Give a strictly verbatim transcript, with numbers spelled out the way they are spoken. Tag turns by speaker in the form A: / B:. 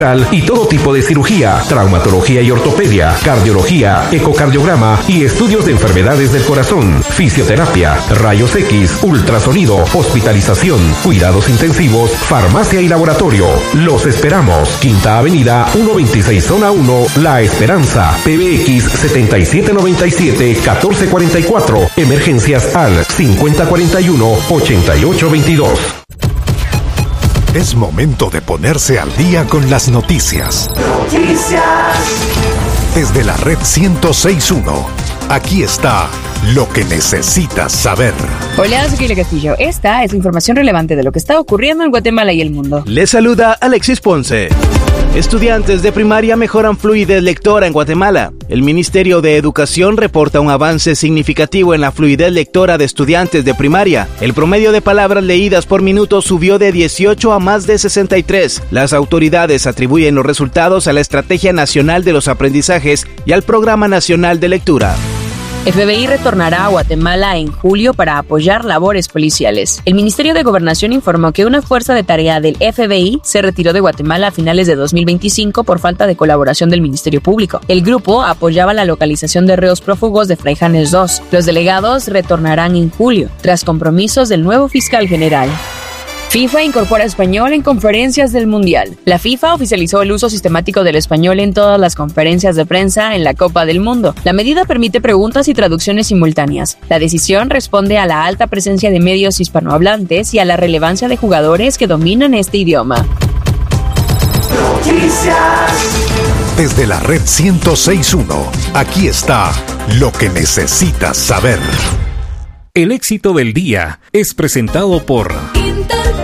A: y todo tipo de cirugía, traumatología y ortopedia, cardiología, ecocardiograma y estudios de enfermedades del corazón, fisioterapia, rayos X, ultrasonido, hospitalización, cuidados intensivos, farmacia y laboratorio. Los esperamos. Quinta Avenida, ciento veintiséis, Zona uno, La Esperanza, P B X setenta y siete noventa y siete, catorce cuarenta y cuatro, emergencias al cincuenta cuarenta y uno, ochenta y ocho veintidós.
B: Es momento de ponerse al día con las noticias. Noticias. Desde la red ciento seis punto uno, aquí está lo que necesitas saber.
C: Hola, soy Kila Castillo. Esta es la información relevante de lo que está ocurriendo en Guatemala y el mundo.
D: Les saluda Alexis Ponce. Estudiantes de primaria mejoran fluidez lectora en Guatemala. El Ministerio de Educación reporta un avance significativo en la fluidez lectora de estudiantes de primaria. El promedio de palabras leídas por minuto subió de dieciocho a más de sesenta y tres. Las autoridades atribuyen los resultados a la Estrategia Nacional de los Aprendizajes y al Programa Nacional de Lectura.
C: F B I retornará a Guatemala en julio para apoyar labores policiales. El Ministerio de Gobernación informó que una fuerza de tarea del F B I se retiró de Guatemala a finales de dos mil veinticinco por falta de colaboración del Ministerio Público. El grupo apoyaba la localización de reos prófugos de Fraijanes dos. Los delegados retornarán en julio, tras compromisos del nuevo fiscal general. FIFA incorpora español en conferencias del Mundial. La FIFA oficializó el uso sistemático del español en todas las conferencias de prensa en la Copa del Mundo. La medida permite preguntas y traducciones simultáneas. La decisión responde a la alta presencia de medios hispanohablantes y a la relevancia de jugadores que dominan este idioma.
B: Noticias. Desde la red ciento seis punto uno, aquí está lo que necesitas saber.
E: El éxito del día es presentado por